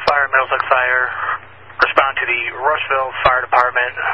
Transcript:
Fire, Middlesex Fire. Respond to the Rushville Fire Department.